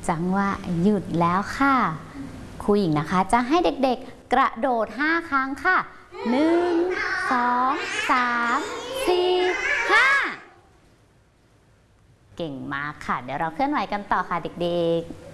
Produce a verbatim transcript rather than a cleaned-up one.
จังหวะหยุดแล้วค่ะครูหญิงนะคะจะให้เด็กๆกระโดดห้าครั้งค่ะหนึ่งสองสามสี่ห้าเก่งมากค่ะเดี๋ยวเราเคลื่อนไหวกันต่อค่ะเด็กๆ